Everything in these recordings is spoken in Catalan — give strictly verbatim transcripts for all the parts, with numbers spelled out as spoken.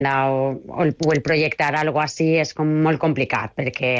o, o, el, o el projectar alguna cosa així és com molt complicat, perquè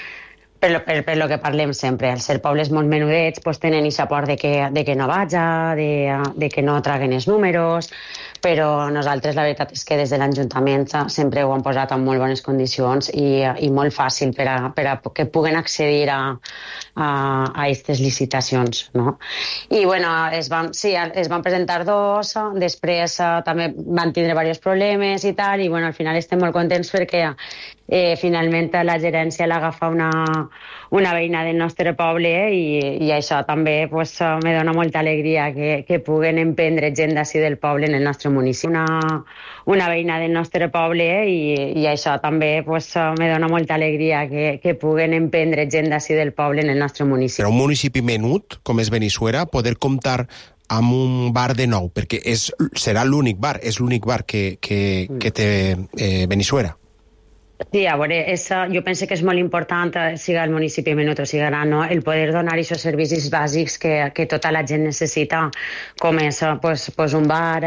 per lo, per, per lo que parlem sempre, al ser pobles molt menudets pues, tenen aquesta por de que, de que no vaja, de, de que no traguen els números, però nosaltres la veritat és que des de l'Ajuntament sempre ho han posat en molt bones condicions i, i molt fàcil per a, per a que puguen accedir a a aquestes licitacions, no? I bueno, es van, sí, es van presentar dos, després també van tindre diversos problemes i tal, i bueno, al final estem molt contents perquè eh, finalment la gerència l'agafa una, una veïna del nostre poble i, i això també pues, me dona molta alegria que, que puguen emprendre gent d'ací del poble en el nostre municipi. Una, una veïna del nostre poble i, i això també pues, me dona molta alegria que, que puguen emprendre gent d'ací del poble en el nostre municipi. Per un municipi menut, com és Benissuera, poder comptar amb un bar de nou, perquè és, serà l'únic bar, és l'únic bar que, que, que té eh, Benissuera. Sí, a veure, és, jo penso que és molt important, siga el municipi menut o siga gran, no? El poder donar aquests servicis bàsics que, que tota la gent necessita, com és pues, pues un bar,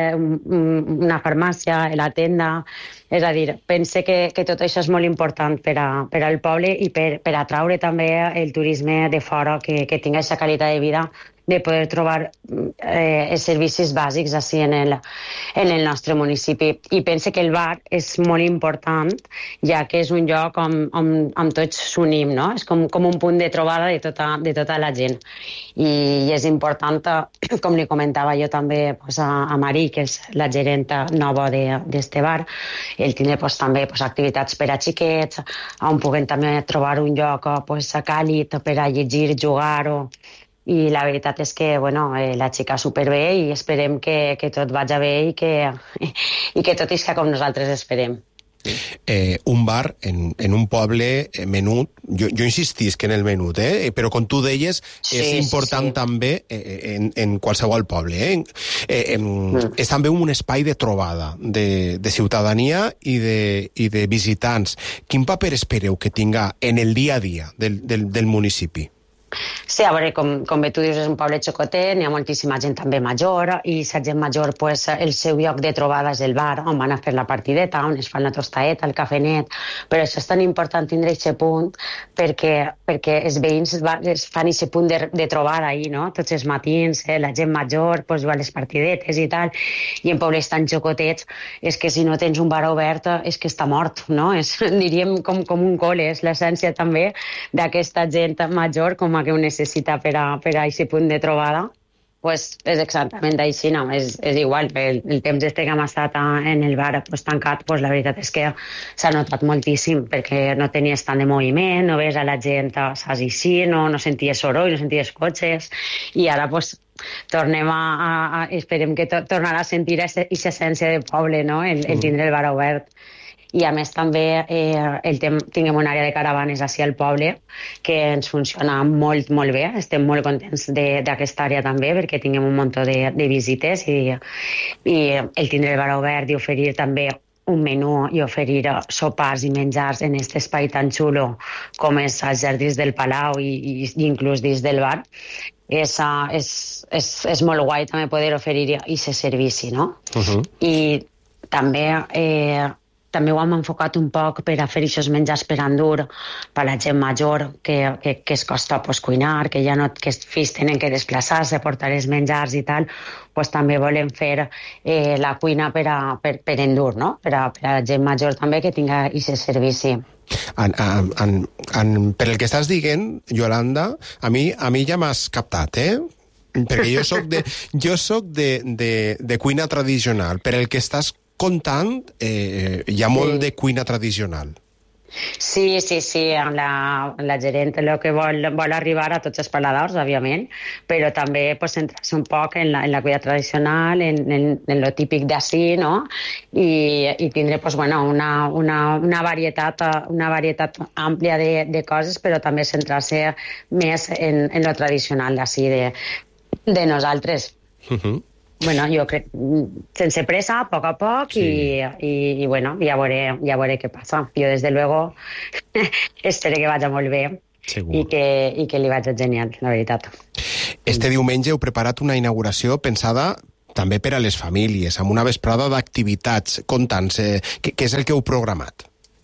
un, una farmàcia, la tenda. És a dir, pense que, que tot això és molt important per, a, per al poble i per, per atraure també el turisme de fora, que, que tingui aquesta qualitat de vida, de poder trobar eh, els servicis bàsics així en el, en el nostre municipi. I pense que el bar és molt important, ja que és un lloc on, on, on tots s'unim, no? És com, com un punt de trobada de tota, de tota la gent. I, i és important, com li comentava jo també pues, a, a Marí, que és la gerenta nova d'este bar, el tindre pues, també pues, activitats per a xiquets, on puguem també trobar un lloc pues, càlid per a llegir, jugar o... I la veritat és que bueno, eh, la xica superbé i esperem que, que tot vagi bé i que, i que tot isca com nosaltres esperem. Eh, un bar en, en un poble menut, jo, jo insistisc en el menut, eh? Però com tu deies, sí, és important sí, sí. també eh, en, en qualsevol poble. Eh? Eh, eh, mm. És també un espai de trobada de, de ciutadania i de, i de visitants. Quin paper espereu que tinga en el dia a dia del, del, del municipi? Sí, a veure, com, com bé tu dius, és un poble xocotet, n'hi ha moltíssima gent també major, i la gent major, pues, el seu lloc de trobada és el bar, on van a fer la partideta, on es fa la tostadeta, el cafenet, però això és tan important tindre aquest punt, perquè, perquè els veïns va, es fan aquest punt de, de trobada ahir, no? Tots els matins, eh, la gent major, pues, va a les partidetes i tal, i en pobles tan xocotets, és que si no tens un bar obert, és que està mort, no? És, diríem, com, com un col·le, és l'essència també d'aquesta gent major, com que ho necessita per a, per a aquest punt de trobada, pues és exactament així, no? És, és igual, el, el temps este que hem estat en el bar pues, tancat, pues, la veritat és que s'ha notat moltíssim, perquè no tenies tant de moviment, no ves a la gent saps així, no, no senties soroll, no senties cotxes, i ara pues, tornem a, a, a esperem que to, tornarà a sentir aquesta essència de poble, no? el, el tindre el bar obert. I a més també eh, el tem, tinguem una àrea de caravanes així al poble que ens funciona molt, molt bé. Estem molt contents d'aquesta àrea també perquè tinguem un munt de, de visites i, i el tindre el bar obert i oferir també un menú i oferir sopars i menjars en aquest espai tan xulo com és als jardins del Palau i, i, i inclús dins del bar. És, uh, és, és, és molt guai també poder oferir aquest servici, no? Uh-huh. I també... Eh, També ho hem enfocat un poc per a fer aquests menjars per endur per a la gent major que, que, que es costa pues, cuinar, que ja no, que els fills tenen que desplaçar-se, portar els menjars i tal, pues, també volem fer eh, la cuina per, a, per, per endur, no? Per a, per a la gent major també que tinga aquest servici. En, en, en, en, per el que estàs dient, Yolanda, a mi, a mi ja m'has captat, eh? Perquè jo soc de, jo soc de, de, de cuina tradicional. Per el que estàs contant, eh, hi ha molt sí. de cuina tradicional. Sí, sí, sí, la, la gerent el que vol, vol arribar a tots els paladars, òbviament, però també pues, centrar-se un poc en la, en la cuina tradicional, en, en, en lo típic d'ací, no? I, i tindre pues, bueno, una, una, una, varietat, una varietat àmplia de, de coses, però també centrar-se més en, en lo tradicional d'ací, de, de nosaltres. Uh-huh. Bueno, jo crec, sense pressa, a poc a poc, sí. i, i, i bueno, ja veuré, ja veuré què passa. Jo, des de luego, espero que vagi molt bé i que, i que li vagi genial, la veritat. Este diumenge heu preparat una inauguració pensada també per a les famílies, amb una vesprada d'activitats. Conta'ns, eh, què, què és el que heu programat?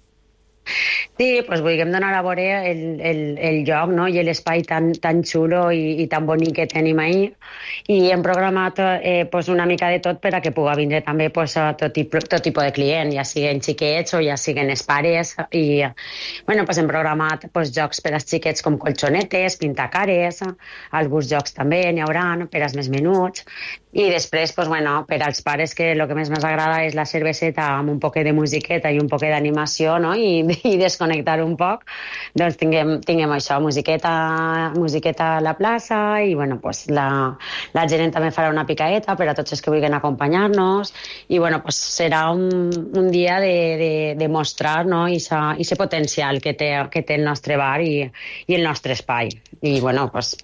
Sí, pues vulguem donar a veure el, el, el lloc, no?, i l'espai tan, tan xulo i, i tan bonic que tenim ahir, i hem programat eh, pues una mica de tot per a que pugui vindre també pues, tot, tipus, tot tipus de client, ja siguin xiquets o ja siguin els pares, i bueno, pues hem programat pues, jocs per als xiquets com colxonetes, pintacares, alguns jocs també n'hi haurà per als més menuts, i després, pues, bueno, per als pares que el que més ens agrada és la cerveseta amb un poc de musiqueta i un poc d'animació, no?, i, i desconnectar un poc, doncs tinguem, tinguem això, musiqueta, musiqueta a la plaça, i bueno, pues, la, la gerent també farà una picaeta per a tots els que vulguin acompanyar-nos, i bueno, pues, serà un, un dia de, de, de mostrar, no?, aquest potencial que té, que té el nostre bar i, i el nostre espai. I bueno, pues,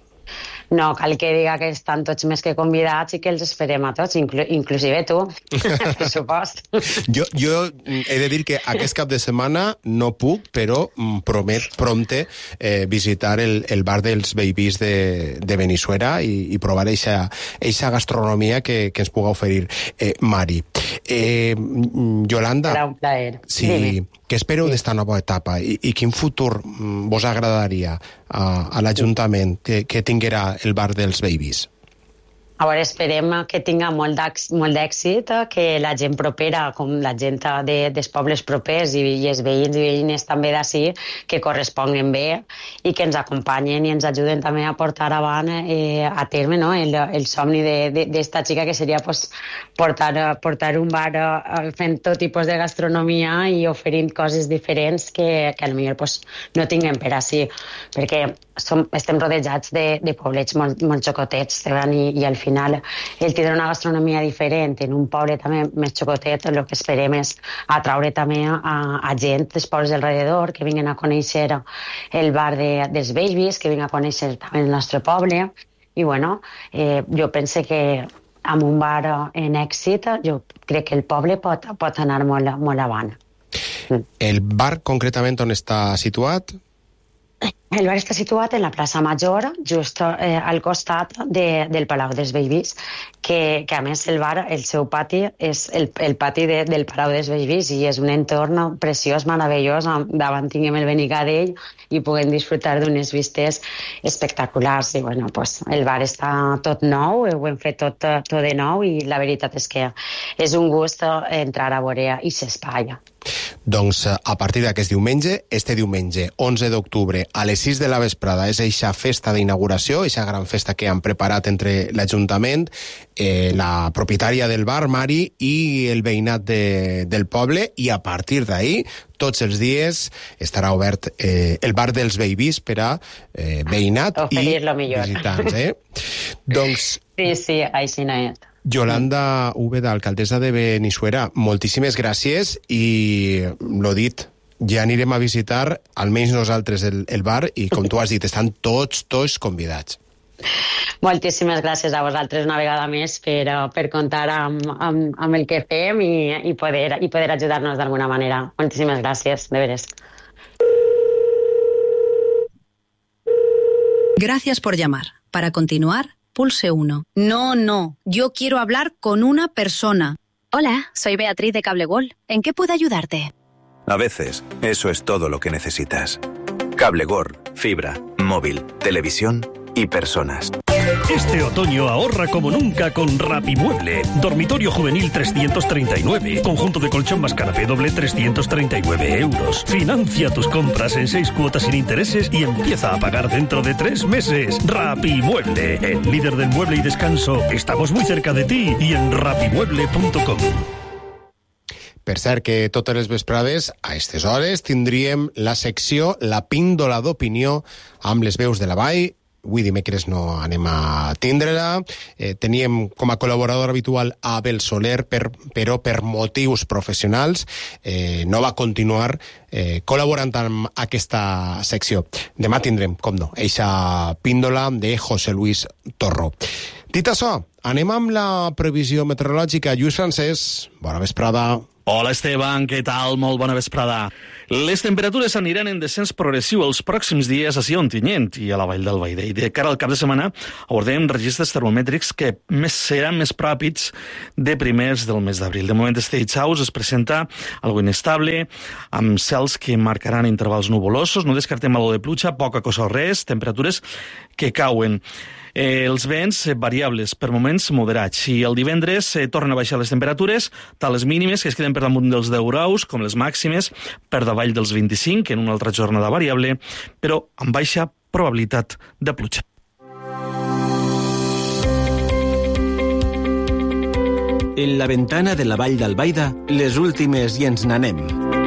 no cal que diga que estan tots més que convidats i que els esperem a tots, inclu inclusive tu, per supost. Jo, jo he de dir que aquest cap de setmana no puc, però promet prompte eh, visitar el, el bar dels Babies de, de Benissuera i, i provar eixa gastronomia que, que ens puga oferir eh, Mari. Eh, Yolanda, serà un plaer. Sí, Dime. què espereu sí. d'esta nova etapa i, i quin futur vos agradaria a, a l'Ajuntament que, que tinguera el bar dels Babies? A veure, esperem que tinga molt d'èxit, que la gent propera, com la gent de, dels pobles propers i, i els veïns i veïnes també d'ací, que corresponguen bé i que ens acompanyen i ens ajuden també a portar avant eh, a terme, no?, el, el somni d'esta xica, que seria pues, portar, portar un bar eh, fent tot tipus de gastronomia i oferint coses diferents que, que potser pues, no tinguem per ací, perquè som, estem rodejats de, de poblets molt, molt xocotets, i, i al final el tindre una gastronomia diferent en un poble també més xocotet, el que esperem és atraure també a, a gent dels pobles del rededor que vinguin a conèixer el bar de, dels Babies, que vinguin a conèixer també el nostre poble, i bueno, eh, jo penso que amb un bar en èxit jo crec que el poble pot, pot anar molt, molt avant. El bar concretament on està situat? El bar està situat en la plaça Major, just eh, al costat de, del Palau dels Babies, que, que a més el bar, el seu pati, és el, el pati de, del Palau dels Babies i és un entorn preciós, meravellós, davant tinguem el Benigadell i puguem disfrutar d'unes vistes espectaculars. I bueno, pues, el bar està tot nou, ho hem fet tot, tot de nou i la veritat és que és un gust entrar a veure i s'espai. Doncs a partir d'aquest diumenge, este diumenge onze d'octubre a les sis de la vesprada és eixa festa d'inauguració, eixa gran festa que han preparat entre l'Ajuntament, eh, la propietària del bar, Mari, i el veïnat de, del poble, i a partir d'ahir, tots els dies, estarà obert eh, el bar dels Babies per a eh, veïnat i visitants. Eh? Doncs... Sí, sí, així no és. Yolanda Úbeda, alcaldessa de Benissuera, moltíssimes gràcies i, lo dit, ja anirem a visitar, almenys nosaltres, el, el bar i, com tu has dit, estan tots, tots convidats. Moltíssimes gràcies a vosaltres una vegada més per, per comptar amb, amb, amb el que fem i, i, poder, i poder ajudar-nos d'alguna manera. Moltíssimes gràcies, de veres. Gracias por llamar. Para continuar, pulse uno. No, no, yo quiero hablar con una persona. Hola, soy Beatriz de Cablegol. ¿En qué puedo ayudarte? A veces, eso es todo lo que necesitas. Cablegol, fibra, móvil, televisión y personas. Este otoño ahorra como nunca con Rapimueble. Dormitorio juvenil trescientos treinta y nueve. Conjunto de colchón más canapé doble trescientos treinta y nueve euros. Financia tus compras en seis cuotas sin intereses y empieza a pagar dentro de tres meses. Rapimueble, el líder del mueble y descanso. Estamos muy cerca de ti y en rapimueble punto com. Per cert, que totes les vesprades, a aquestes hores, tindríem la secció La Píndola d'Opinió amb les veus de la Vall. Avui dimecres no anem a tindre-la. Eh, teníem com a col·laborador habitual a Abel Soler, per, però per motius professionals eh, no va continuar eh, col·laborant amb aquesta secció. Demà tindrem, com no, eixa píndola de José Luis Torró. Dit això, anem amb la previsió meteorològica. Lluís Francesc, bona vesprada. Hola, Esteban, què tal? Molt bona vesprada. Les temperatures aniran en descens progressiu els pròxims dies a Ontinyent i a la Vall d'Albaida. I de cara al cap de setmana abordem registres termomètrics que més seran més pròpids de primers del mes d'abril. De moment, Stage House es presenta algo inestable, amb cels que marcaran intervals nuvolosos, no descartem algo de pluja, poca cosa o res, temperatures que cauen. Eh, els vents eh, variables, per moments moderats. I el divendres eh, tornen a baixar les temperatures, tant les mínimes, que es queden per damunt dels deu graus, com les màximes, per davall dels vint-i-cinc, en una altra jornada variable, però amb baixa probabilitat de pluja. En la ventana de la Vall d'Albaida, les últimes i ens n'anem.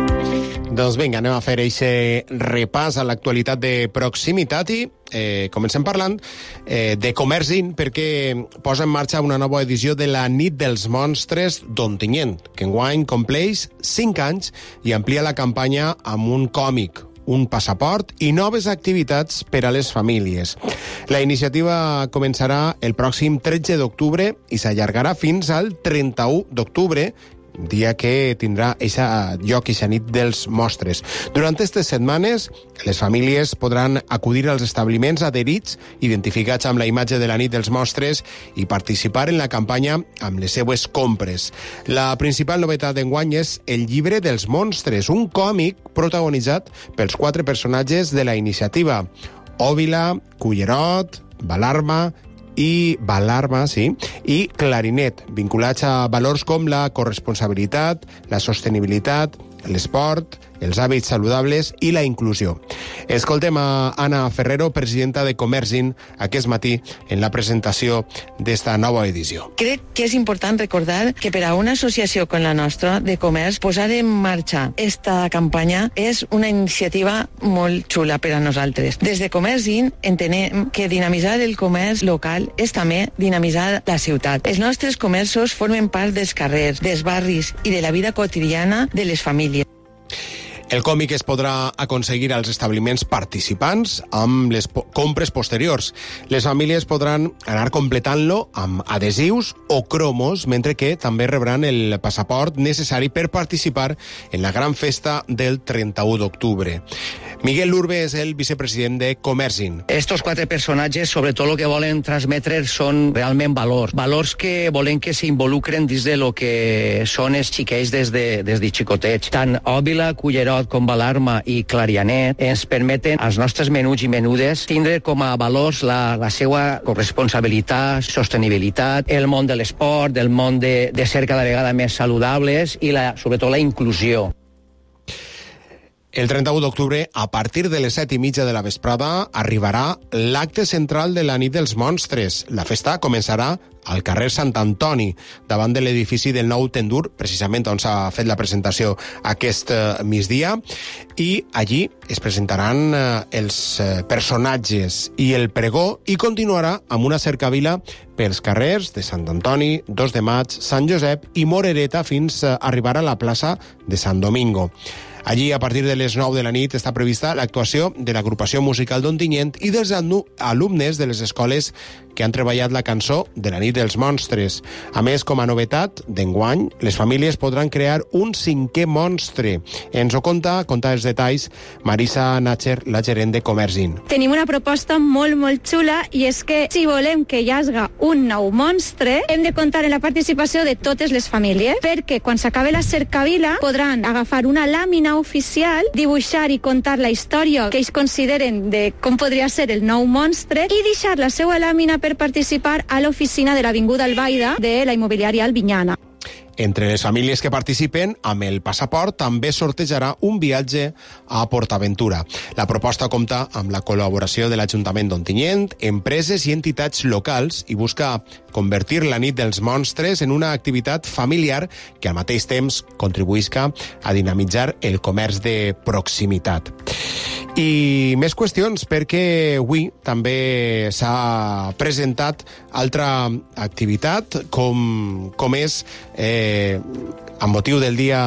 Doncs vinga, anem a fer aquest repàs a l'actualitat de proximitat i eh, comencem parlant eh, de Comerçin, perquè posa en marxa una nova edició de la Nit dels Monstres d'Ontinyent, que enguany compleix cinc anys i amplia la campanya amb un còmic, un passaport i noves activitats per a les famílies. La iniciativa començarà el pròxim tretze d'octubre i s'allargarà fins al trenta-u d'octubre, dia que tindrà eixa lloc, eixa nit dels monstres. Durant aquestes setmanes, les famílies podran acudir als establiments adherits, identificats amb la imatge de la nit dels monstres, i participar en la campanya amb les seues compres. La principal novetat d'enguany és el llibre dels monstres, un còmic protagonitzat pels quatre personatges de la iniciativa: Òvila, Cullerot, Balarma i Balarma, sí, i Clarinet, vinculats a valors com la corresponsabilitat, la sostenibilitat, l'esport, els hàbits saludables i la inclusió. Escoltem a Anna Ferrero, presidenta de Comerçin, aquest matí en la presentació d'esta nova edició. Crec que és important recordar que per a una associació com la nostra de comerç, posar en marxa esta campanya és una iniciativa molt xula per a nosaltres. Des de Comerçin entenem que dinamitzar el comerç local és també dinamitzar la ciutat. Els nostres comerços formen part dels carrers, dels barris i de la vida quotidiana de les famílies. El còmic es podrà aconseguir als establiments participants amb les po- compres posteriors. Les famílies podran anar completant-lo amb adhesius o cromos, mentre que també rebran el passaport necessari per participar en la gran festa del trenta-u d'octubre. Miguel Lurbe és el vicepresident de Comerçin. Estos quatre personatges, sobretot el que volen transmetre són realment valors. Valors que volen que s'involucren dins de lo que són els xiquets des de, des de xicotets. Tant Òvila, Cullerot com Balarma i Clarianet ens permeten als nostres menuts i menudes tindre com a valors la, la seva corresponsabilitat, sostenibilitat, el món de l'esport, el món de, de ser cada vegada més saludables i la, sobretot la inclusió. El trenta-u d'octubre, a partir de les set i mitja de la vesprada, arribarà l'acte central de la Nit dels Monstres. La festa començarà al carrer Sant Antoni, davant de l'edifici del nou Tendur, precisament on s'ha fet la presentació aquest migdia, i allí es presentaran els personatges i el pregó, i continuarà amb una cercavila pels carrers de Sant Antoni, dos de maig, Sant Josep i Morereta fins a arribar a la plaça de Sant Domingo. Allí, a partir de les nou de la nit, està prevista l'actuació de l'agrupació musical d'Ontinyent i dels alumnes de les escoles que han treballat la cançó de la nit dels monstres. A més, com a novetat d'enguany, les famílies podran crear un cinquè monstre. Ens ho conta, conta els detalls, Marisa Natcher, la gerent de Comerçin. Tenim una proposta molt, molt xula, i és que si volem que hi hagi un nou monstre, hem de comptar en la participació de totes les famílies, perquè quan s'acabe la cercavila podran agafar una làmina oficial, dibuixar i contar la història que ells consideren de com podria ser el nou monstre i deixar la seva làmina per participar a l'oficina de l'Avinguda Albaida de la immobiliària Albinyana. Entre les famílies que participen, amb el passaport també sortejarà un viatge a PortAventura. La proposta compta amb la col·laboració de l'Ajuntament d'Ontinyent, empreses i entitats locals i busca convertir la nit dels monstres en una activitat familiar que al mateix temps contribuïsca a dinamitzar el comerç de proximitat. I més qüestions, perquè avui també s'ha presentat altra activitat, com, com és, eh, amb motiu del Dia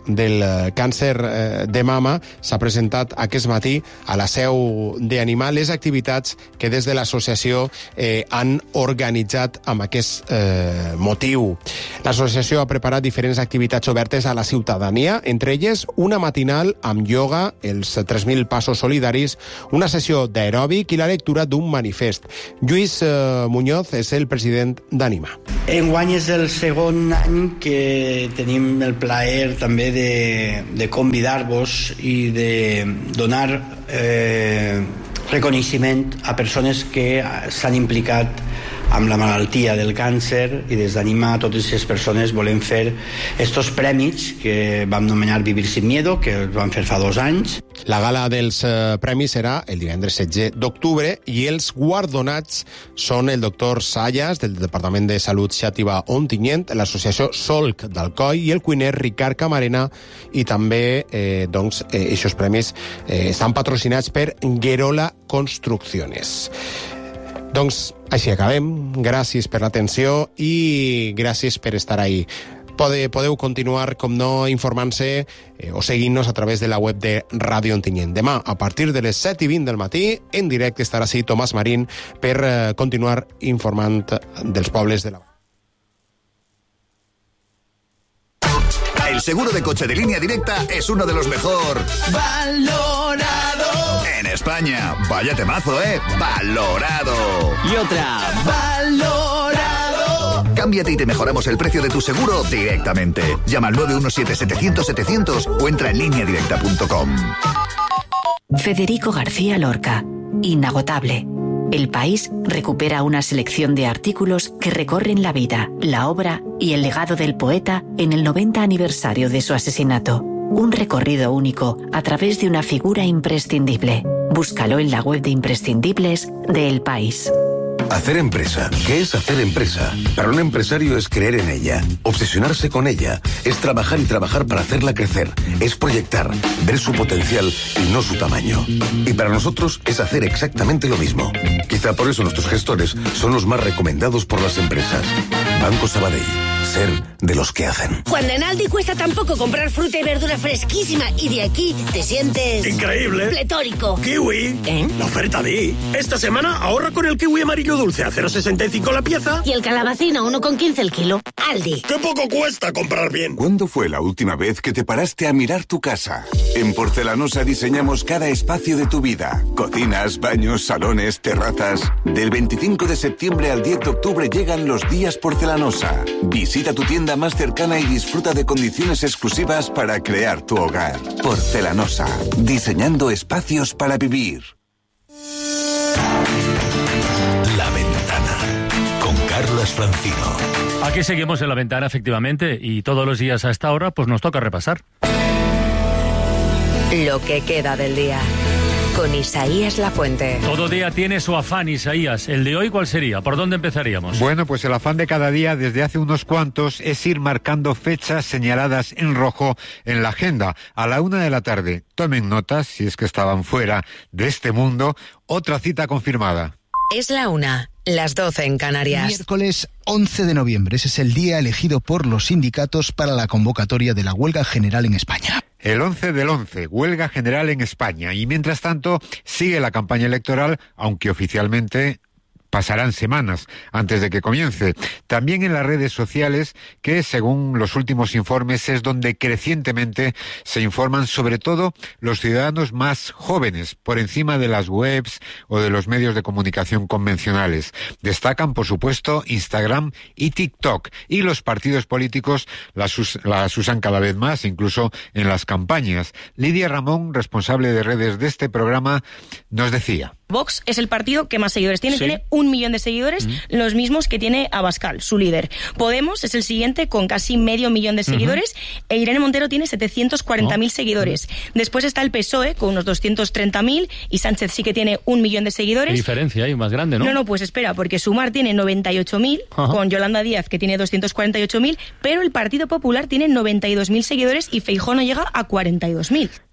del càncer de mama s'ha presentat aquest matí a la seu d'Animal, les activitats que des de l'associació eh, han organitzat amb aquest eh, motiu. L'associació ha preparat diferents activitats obertes a la ciutadania, entre elles una matinal amb ioga, els tres mil passos solidaris, una sessió d'aeròbic i la lectura d'un manifest. Lluís eh, Muñoz és el president d'Anima. Enguany és el segon any que tenim el plaer també de, de convidar-vos i de donar eh, reconeixement a persones que s'han implicat amb la malaltia del càncer, i des d'Anima a totes les persones volem fer estos premis que vam nomenar Vivir sin Miedo, que els vam fer fa dos anys. La gala dels eh, premis serà el divendres setze d'octubre i els guardonats són el doctor Sayas, del Departament de Salut Xàtiva Ontinyent, l'associació Solc d'Alcoi i el cuiner Ricard Camarena, i també eh, doncs, eh, aquests premis eh, estan patrocinats per Guerola Construcciones. Doncs així acabem. Gràcies per l'atenció i gràcies per estar ahí. Pode, podeu continuar, com no, informant-se eh, o seguint-nos a través de la web de Ràdio Ontinyent. Demà, a partir de les set i vint del matí, en directe estarà així Tomàs Marín per eh, continuar informant dels pobles de la... El seguro de coche de Línea Directa es uno de los mejor valorado en España. Vaya temazo, ¿eh? Valorado. Y otra, valorado. Cámbiate y te mejoramos el precio de tu seguro directamente. Llama al nueve uno siete, setecientos, setecientos o entra en línea directa punto com. Federico García Lorca. Inagotable. El País recupera una selección de artículos que recorren la vida, la obra y el legado del poeta en el noventa aniversario de su asesinato. Un recorrido único a través de una figura imprescindible. Búscalo en la web de imprescindibles de El País. Hacer empresa. ¿Qué es hacer empresa? Para un empresario es creer en ella, obsesionarse con ella, es trabajar y trabajar para hacerla crecer, es proyectar, ver su potencial y no su tamaño. Y para nosotros es hacer exactamente lo mismo. Quizá por eso nuestros gestores son los más recomendados por las empresas. Banco Sabadell. Ser de los que hacen. Cuando en Aldi cuesta tan poco comprar fruta y verdura fresquísima y de aquí te sientes... ¡increíble! ¡Pletórico! ¡Kiwi! ¿Eh? La oferta di. Esta semana ahorra con el kiwi amarillo dulce a cero coma sesenta y cinco la pieza. Y el calabacín a uno con quince el kilo. Aldi. ¡Qué poco cuesta comprar bien! ¿Cuándo fue la última vez que te paraste a mirar tu casa? En Porcelanosa diseñamos cada espacio de tu vida. Cocinas, baños, salones, terrazas. Del veinticinco de septiembre al diez de octubre llegan los días Porcelanosa. Visita tu tienda más cercana y disfruta de condiciones exclusivas para crear tu hogar. Porcelanosa. Diseñando espacios para vivir. La Ventana, con Carlos Francino. Aquí seguimos en La Ventana, efectivamente, y todos los días a esta hora pues nos toca repasar lo que queda del día, con Isaías Lafuente. Todo día tiene su afán, Isaías. ¿El de hoy cuál sería? ¿Por dónde empezaríamos? Bueno, pues el afán de cada día desde hace unos cuantos es ir marcando fechas señaladas en rojo en la agenda. A la una de la tarde, tomen notas, si es que estaban fuera de este mundo, otra cita confirmada. Es la una, las doce en Canarias. Miércoles once de noviembre, ese es el día elegido por los sindicatos para la convocatoria de la huelga general en España. El once del once, huelga general en España. Y mientras tanto, sigue la campaña electoral, aunque oficialmente pasarán semanas antes de que comience. También en las redes sociales, que según los últimos informes es donde crecientemente se informan sobre todo los ciudadanos más jóvenes, por encima de las webs o de los medios de comunicación convencionales. Destacan, por supuesto, Instagram y TikTok. Y los partidos políticos las, us- las usan cada vez más, incluso en las campañas. Lidia Ramón, responsable de redes de este programa, nos decía... Vox es el partido que más seguidores tiene, ¿sí? Tiene un millón de seguidores, uh-huh. Los mismos que tiene Abascal, su líder. Podemos es el siguiente con casi medio millón de seguidores, uh-huh. E Irene Montero tiene setecientos cuarenta mil oh. seguidores. Uh-huh. Después está el P S O E con unos doscientos treinta mil y Sánchez sí que tiene un millón de seguidores. ¿Qué diferencia hay más grande, no? No, no, pues espera, porque Sumar tiene noventa y ocho mil, uh-huh. Con Yolanda Díaz que tiene doscientos cuarenta y ocho mil, pero el Partido Popular tiene noventa y dos mil seguidores y Feijóo no llega a cuarenta y dos mil.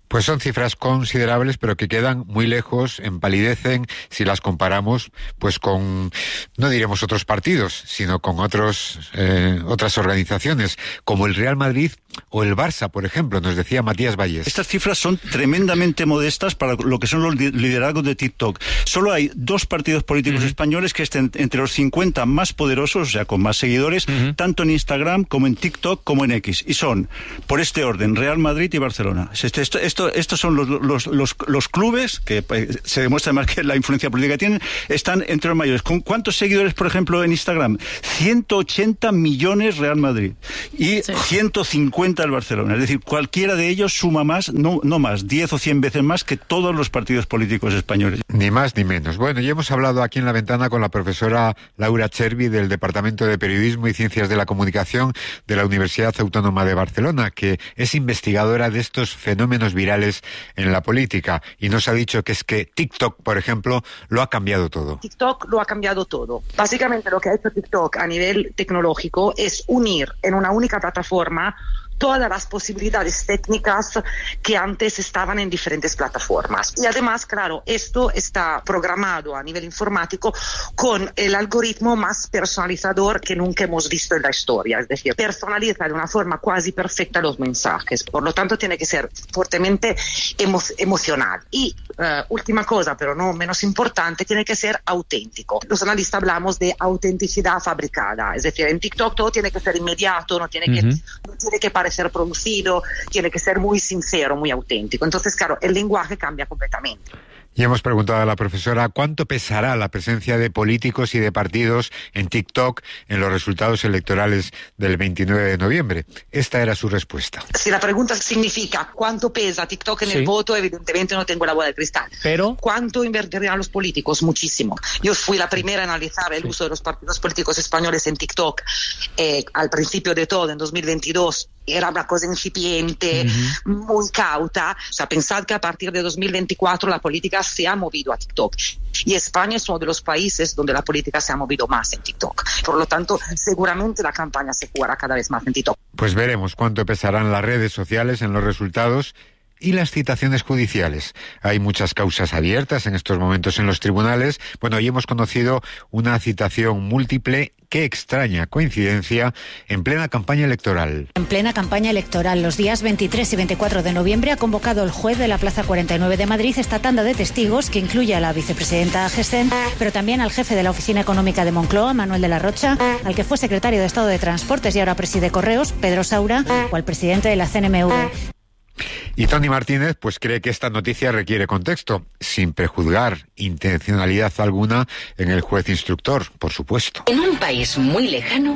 Pues son cifras considerables, pero que quedan muy lejos, empalidecen si las comparamos pues con, no diremos otros partidos, sino con otros eh, otras organizaciones, como el Real Madrid o el Barça, por ejemplo, nos decía Matías Valles. Estas cifras son tremendamente modestas para lo que son los liderazgos de TikTok. Solo hay dos partidos políticos uh-huh. españoles que estén entre los cincuenta más poderosos, o sea, con más seguidores, uh-huh. tanto en Instagram como en TikTok como en X. Y son, por este orden, Real Madrid y Barcelona. Esto, esto, esto, estos son los, los, los, los clubes, que eh, se demuestra además que la influencia política que tienen, están entre los mayores. ¿Con cuántos seguidores, por ejemplo, en Instagram? ciento ochenta millones Real Madrid y sí. ciento cincuenta el Barcelona. Es decir, cualquiera de ellos suma más, no, no más, diez o cien veces más que todos los partidos políticos españoles. Ni más ni menos. Bueno, ya hemos hablado aquí en La Ventana con la profesora Laura Chervi del Departamento de Periodismo y Ciencias de la Comunicación de la Universidad Autónoma de Barcelona, que es investigadora de estos fenómenos virales en la política, y nos ha dicho que es que TikTok, por ejemplo, lo ha cambiado todo. TikTok lo ha cambiado todo. Básicamente lo que ha hecho TikTok a nivel tecnológico es unir en una única plataforma todas las posibilidades técnicas que antes estaban en diferentes plataformas. Y además, claro, esto está programado a nivel informático con el algoritmo más personalizador que nunca hemos visto en la historia. Es decir, personaliza de una forma casi perfecta los mensajes. Por lo tanto, tiene que ser fuertemente emo- emocional. Y uh, última cosa, pero no menos importante, tiene que ser auténtico. Los analistas hablamos de autenticidad fabricada. Es decir, en TikTok todo tiene que ser inmediato, no tiene que, uh-huh. no tiene que parecer ser producido, tiene que ser muy sincero, muy auténtico. Entonces, claro, el lenguaje cambia completamente. Y hemos preguntado a la profesora cuánto pesará la presencia de políticos y de partidos en TikTok en los resultados electorales del veintinueve de noviembre. Esta era su respuesta. Si la pregunta significa cuánto pesa TikTok en sí. el voto, evidentemente no tengo la bola de cristal. Pero ¿cuánto invertirían los políticos? Muchísimo. Yo fui la primera a analizar el sí. uso de los partidos políticos españoles en TikTok eh, al principio de todo, en dos mil veintidós. Era una cosa incipiente, uh-huh. muy cauta. O sea, pensad que a partir de dos mil veinticuatro la política se ha movido a TikTok. Y España es uno de los países donde la política se ha movido más en TikTok. Por lo tanto, seguramente la campaña se jugará cada vez más en TikTok. Pues veremos cuánto pesarán las redes sociales en los resultados y las citaciones judiciales. Hay muchas causas abiertas en estos momentos en los tribunales. Bueno, hoy hemos conocido una citación múltiple. Qué extraña coincidencia en plena campaña electoral. En plena campaña electoral, los días veintitrés y veinticuatro de noviembre ha convocado el juez de la Plaza cuarenta y nueve de Madrid esta tanda de testigos que incluye a la vicepresidenta Gesen, pero también al jefe de la Oficina Económica de Moncloa, Manuel de la Rocha, al que fue secretario de Estado de Transportes y ahora preside Correos, Pedro Saura, o al presidente de la C N M V. Y Tony Martínez pues cree que esta noticia requiere contexto, sin prejuzgar intencionalidad alguna en el juez instructor, por supuesto. En un país muy lejano...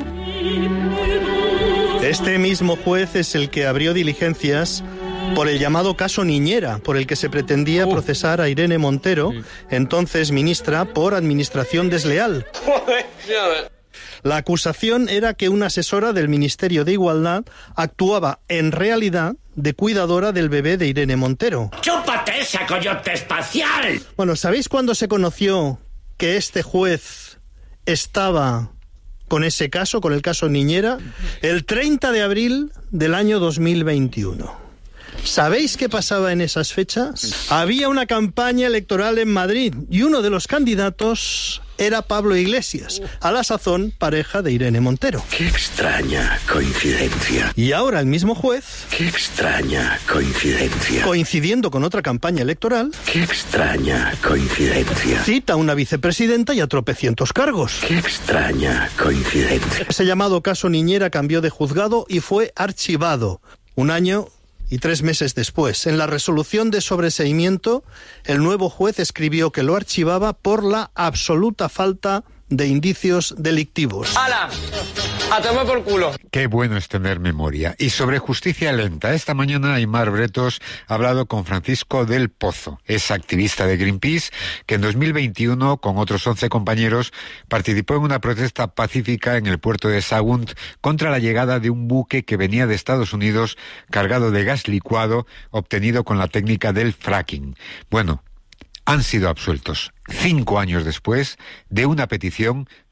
Este mismo juez es el que abrió diligencias por el llamado caso Niñera, por el que se pretendía uh. procesar a Irene Montero, sí. entonces ministra, por administración desleal. La acusación era que una asesora del Ministerio de Igualdad actuaba en realidad de cuidadora del bebé de Irene Montero. ¡Chúpate esa coyote espacial! Bueno, ¿sabéis cuándo se conoció que este juez estaba con ese caso, con el caso Niñera? El treinta de abril del año dos mil veintiuno. ¿Sabéis qué pasaba en esas fechas? Había una campaña electoral en Madrid y uno de los candidatos era Pablo Iglesias, a la sazón pareja de Irene Montero. ¡Qué extraña coincidencia! Y ahora el mismo juez... ¡Qué extraña coincidencia! Coincidiendo con otra campaña electoral... ¡Qué extraña coincidencia! Cita a una vicepresidenta y a tropecientos cargos. ¡Qué extraña coincidencia! Ese llamado caso Niñera cambió de juzgado y fue archivado. Un año... y tres meses después, en la resolución de sobreseimiento, el nuevo juez escribió que lo archivaba por la absoluta falta de indicios delictivos. ¡Hala! ¡A tomar por culo! Qué bueno es tener memoria. Y sobre justicia lenta, esta mañana Aimar Bretos ha hablado con Francisco del Pozo. Es activista de Greenpeace, que en dos mil veintiuno, con otros once compañeros, participó en una protesta pacífica en el puerto de Sagunt contra la llegada de un buque que venía de Estados Unidos cargado de gas licuado obtenido con la técnica del fracking. Bueno, han sido absueltos cinco años después de una petición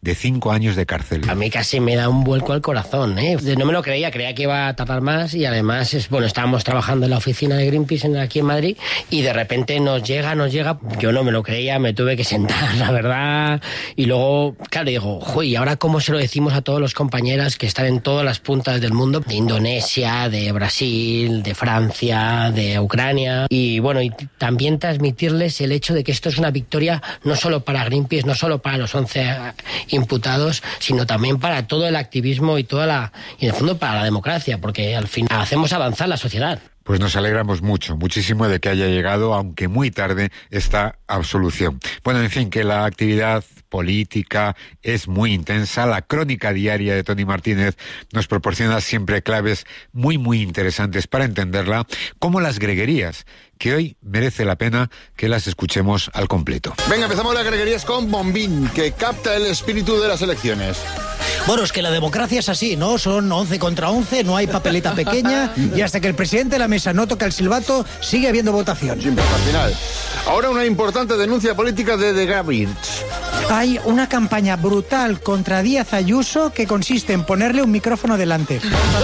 de cinco años de cárcel. A mí casi me da un vuelco al corazón, ¿eh? No me lo creía, creía que iba a tardar más y además, es bueno, estábamos trabajando en la oficina de Greenpeace en, aquí en Madrid y de repente nos llega, nos llega, yo no me lo creía, me tuve que sentar, la verdad, y luego, claro, digo, joder, ¿y ahora cómo se lo decimos a todos los compañeras que están en todas las puntas del mundo? De Indonesia, de Brasil, de Francia, de Ucrania, y bueno, y también transmitirles el hecho de que esto es una victoria no solo para Greenpeace, no solo para los once imputados, sino también para todo el activismo y toda la, y en el fondo para la democracia, porque al final hacemos avanzar la sociedad. Pues nos alegramos mucho, muchísimo de que haya llegado, aunque muy tarde, esta absolución. Bueno, en fin, que la actividad política es muy intensa. La crónica diaria de Tony Martínez nos proporciona siempre claves muy, muy interesantes para entenderla, como las greguerías, que hoy merece la pena que las escuchemos al completo. Venga, empezamos las greguerías con Bombín, que capta el espíritu de las elecciones. Bueno, es que la democracia es así, ¿no? Son once contra once, no hay papeleta pequeña y hasta que el presidente de la mesa no toca el silbato, sigue habiendo votación. Siempre hasta el final. Ahora una importante denuncia política de The Gavirs. Hay una campaña brutal contra Díaz Ayuso que consiste en ponerle un micrófono delante.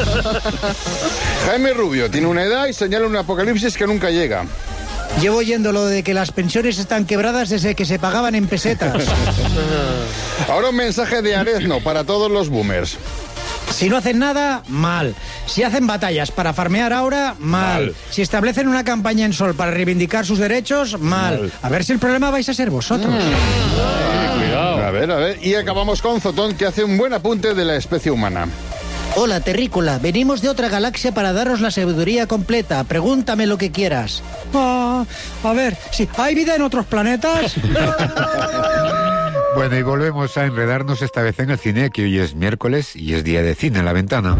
Jaime Rubio tiene una edad y señala un apocalipsis que nunca llega. Llevo oyendo lo de que las pensiones están quebradas desde que se pagaban en pesetas. Ahora un mensaje de Arezno para todos los boomers. Si no hacen nada, mal. Si hacen batallas para farmear ahora, mal. mal. Si establecen una campaña en Sol para reivindicar sus derechos, mal. mal. A ver si el problema vais a ser vosotros. Mm. Cuidado. A ver, a ver. Y acabamos con Zotón, que hace un buen apunte de la especie humana. Hola, terrícola. Venimos de otra galaxia para daros la sabiduría completa. Pregúntame lo que quieras. Ah, a ver, sí, ¿hay vida en otros planetas? Bueno, y volvemos a enredarnos esta vez en el cine, que hoy es miércoles y es día de cine en La Ventana.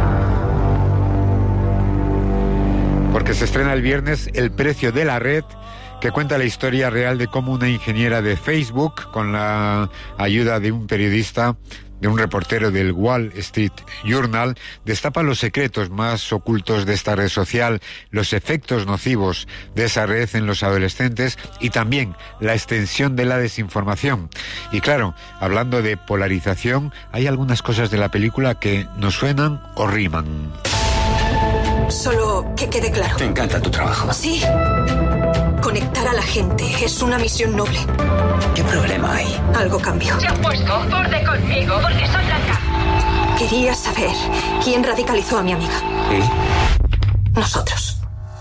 Porque se estrena el viernes El precio de la red, que cuenta la historia real de cómo una ingeniera de Facebook, con la ayuda de un periodista, de un reportero del Wall Street Journal, destapa los secretos más ocultos de esta red social, los efectos nocivos de esa red en los adolescentes y también la extensión de la desinformación. Y claro, hablando de polarización, hay algunas cosas de la película que nos suenan o riman. Solo que quede claro. Te encanta tu trabajo. Sí. Conectar a la gente es una misión noble. ¿Qué problema hay? Algo cambió. Se ha puesto borde conmigo porque soy blanca. Quería saber quién radicalizó a mi amiga. ¿Y? Nosotros.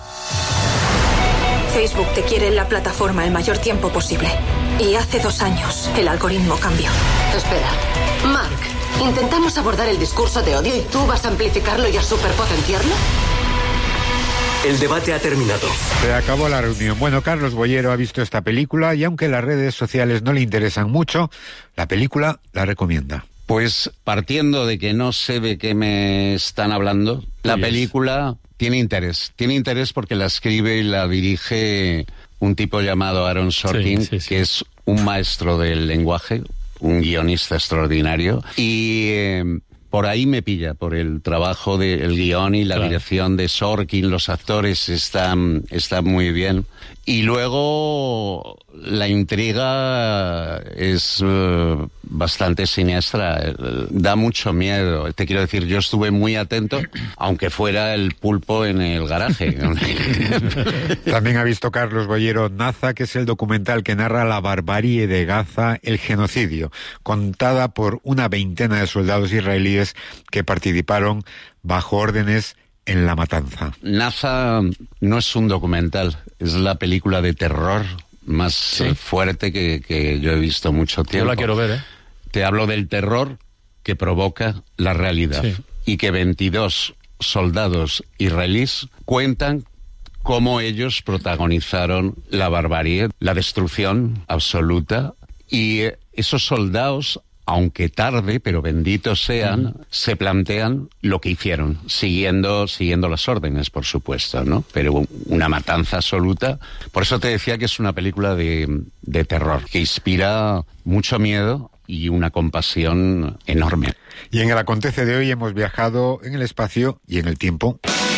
Facebook te quiere en la plataforma el mayor tiempo posible. Y hace dos años el algoritmo cambió. Espera. Mark, intentamos abordar el discurso de odio y tú vas a amplificarlo y a superpotenciarlo. El debate ha terminado. Se acabó la reunión. Bueno, Carlos Boyero ha visto esta película y aunque las redes sociales no le interesan mucho, la película la recomienda. Pues partiendo de que no sé de qué me están hablando, la yes. película tiene interés. Tiene interés porque la escribe y la dirige un tipo llamado Aaron Sorkin, sí, sí, sí. que es un maestro del lenguaje, un guionista extraordinario. Y... Eh, por ahí me pilla, por el trabajo del guión y la claro. dirección de Sorkin, los actores están, están muy bien. Y luego la intriga es uh, bastante siniestra, da mucho miedo. Te quiero decir, yo estuve muy atento, aunque fuera el pulpo en el garaje. También ha visto Carlos Boyero Naza, que es el documental que narra la barbarie de Gaza, el genocidio, contada por una veintena de soldados israelíes que participaron bajo órdenes en la matanza. Naza no es un documental, es la película de terror más ¿Sí? fuerte que, que yo he visto mucho tiempo. Yo la quiero ver, ¿eh? Te hablo del terror que provoca la realidad sí. y que veintidós soldados israelíes cuentan cómo ellos protagonizaron la barbarie, la destrucción absoluta, y esos soldados, aunque tarde, pero benditos sean, mm. se plantean lo que hicieron, siguiendo, siguiendo las órdenes, por supuesto, ¿no? Pero una matanza absoluta. Por eso te decía que es una película de, de terror, que inspira mucho miedo y una compasión enorme. Y en el Acontece de hoy hemos viajado en el espacio y en el tiempo.